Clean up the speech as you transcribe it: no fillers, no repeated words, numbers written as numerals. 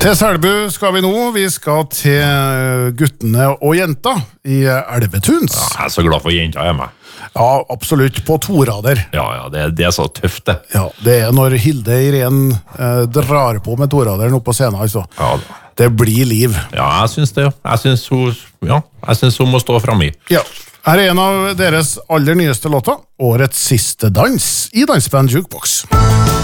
Til Selbu skal vi nå. Vi skal til guttene og jenta I Elvetuns. Ja, jeg så glad for jenta hjemme. Ja, absolutt. På torader. Ja, det så tøft det. Ja, det når Hilde Irene drar på med toraderen opp på scenen, altså. Ja, det blir liv. Ja, jeg synes det. Jeg synes hun må stå frem I. Ja. Her en av deres aller nyeste låter, årets siste dans I Dansband Jukebox.